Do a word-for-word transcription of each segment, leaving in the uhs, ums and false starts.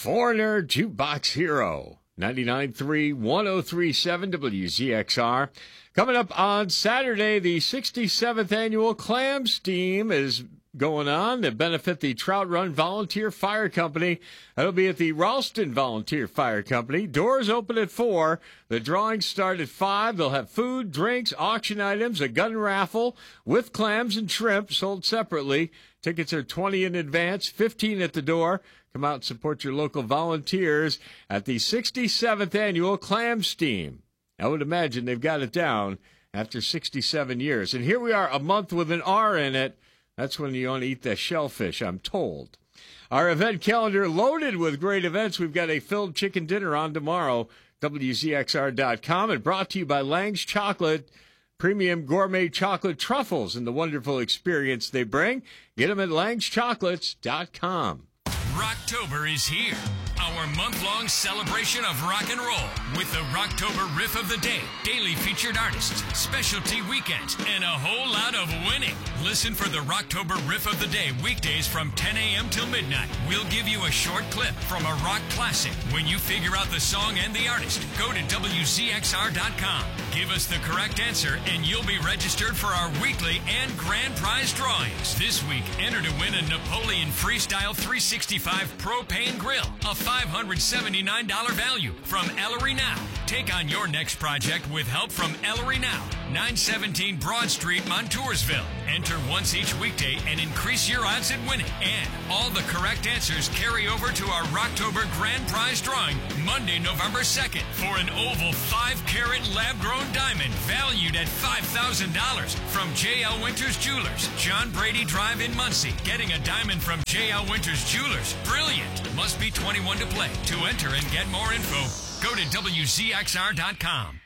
Foreigner Jukebox Hero, ninety-nine point three, one oh three point seven W Z X R. Coming up on Saturday, the sixty-seventh annual Clam Steam is going on to benefit the Trout Run Volunteer Fire Company. That'll be at the Ralston Volunteer Fire Company. Doors open at four. The drawings start at five. They'll have food, drinks, auction items, a gun raffle with clams and shrimp sold separately. Tickets are twenty in advance, fifteen at the door. Come out and support your local volunteers at the sixty-seventh annual Clam Steam. I would imagine they've got it down after sixty-seven years. And here we are, a month with an R in it. That's when you want to eat the shellfish, I'm told. Our event calendar loaded with great events. We've got a filled chicken dinner on tomorrow, W Z X R dot com, and brought to you by Lang's Chocolate, premium gourmet chocolate truffles, and the wonderful experience they bring. Get them at Langs Chocolates dot com. Rocktober is here, our month-long celebration of rock and roll with the Rocktober Riff of the Day, daily featured artists, specialty weekends, and a whole lot of winning. Listen for the Rocktober Riff of the Day weekdays from ten a.m. till midnight. We'll give you a short clip from a rock classic. When you figure out the song and the artist, go to W Z X R dot com. Give us the correct answer, and you'll be registered for our weekly and grand prize drawings. This week, enter to win a Napoleon Freestyle three sixty-five propane grill, a five hundred seventy-nine dollars value from Ellery Now. Take on your next project with help from Ellery Now, nine seventeen Broad Street, Montoursville. Enter once each weekday and increase your odds at winning. And all the correct answers carry over to our Rocktober Grand Prize drawing Monday, November second for an oval five carat lab-grown diamond valued at five thousand dollars from J L Winters Jewelers, John Brady Drive in Muncie. Getting a diamond from J L Winters Jewelers, brilliant. Must be twenty-one to play. To enter and get more info, go to W Z X R dot com.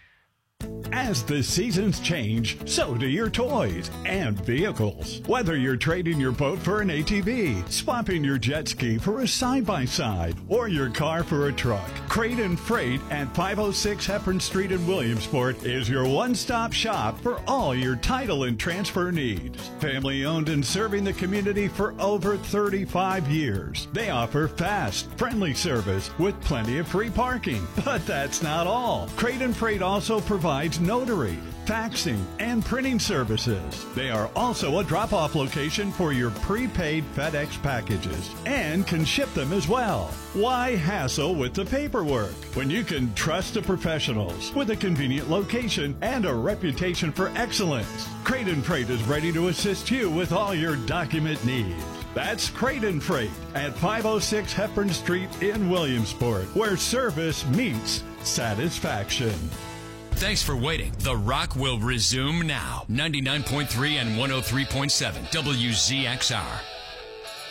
As the seasons change, so do your toys and vehicles. Whether you're trading your boat for an A T V, swapping your jet ski for a side-by-side, or your car for a truck, Crate and Freight at five oh six Hepburn Street in Williamsport is your one-stop shop for all your title and transfer needs. Family-owned and serving the community for over thirty-five years. They offer fast, friendly service with plenty of free parking. But that's not all. Crate and Freight also provides notary, faxing, and printing services. They are also a drop-off location for your prepaid FedEx packages and can ship them as well. Why hassle with the paperwork when you can trust the professionals with a convenient location and a reputation for excellence? Crate and Freight is ready to assist you with all your document needs. That's Crate and Freight at five oh six Hepburn Street in Williamsport, where service meets satisfaction. Thanks for waiting. The Rock will resume now. ninety-nine point three and one oh three point seven W Z X R.